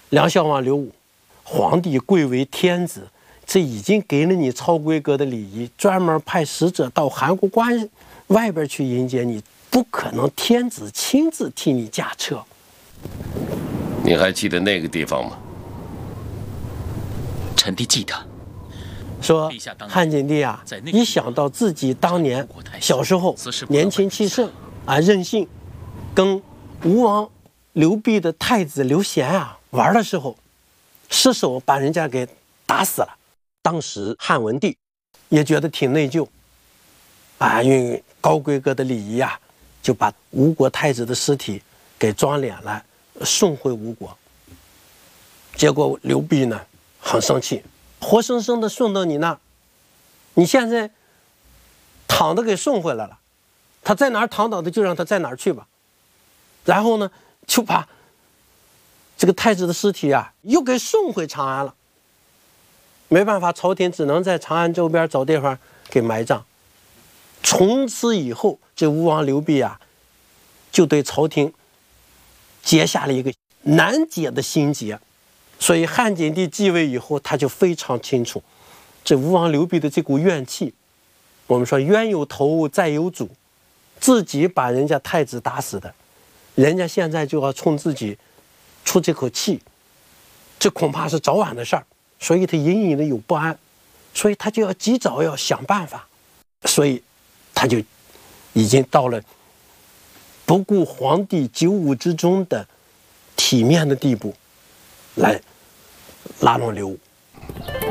梁孝王刘武，皇帝贵为天子，这已经给了你超规格的礼仪，专门派使者到函谷关外边去迎接你，不可能天子亲自替你驾车。 你还记得那个地方吗？ 臣弟记得。 说汉景帝啊，一想到自己当年小时候年轻气盛啊，任性，跟吴王刘濞的太子刘贤啊玩的时候，失手把人家给打死了。当时汉文帝也觉得挺内疚啊，因为高规格的礼仪啊，就把吴国太子的尸体给装殓了，送回吴国。结果刘濞呢很生气，活生生的送到你那儿，你现在躺着给送回来了，他在哪儿躺倒的就让他在哪儿去吧。然后呢，就把这个太子的尸体啊又给送回长安了。没办法，朝廷只能在长安周边找地方给埋葬。从此以后，这吴王刘濞啊，就对朝廷结下了一个难解的心结。所以汉景帝继位以后，他就非常清楚，这吴王刘濞的这股怨气，我们说冤有头债有主，自己把人家太子打死的，人家现在就要冲自己出这口气，这恐怕是早晚的事儿。所以他隐隐的有不安，所以他就要及早要想办法，所以他就已经到了不顾皇帝九五之宗的体面的地步，来拉拢刘武。